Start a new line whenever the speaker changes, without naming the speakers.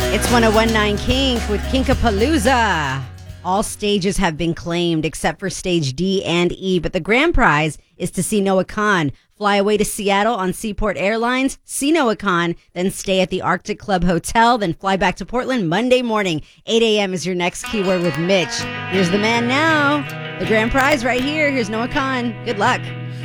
It's 1019 Kink with Kinkapalooza. All stages have been claimed except for stage D and E, but the grand prize is to see Noah Kahan fly away to Seattle on Seaport Airlines, see Noah Kahan, then stay at the Arctic Club Hotel, then fly back to Portland Monday morning. 8 a.m. is your next keyword with Mitch. Here's the man now. The grand prize right here. Here's Noah Kahan. Good luck.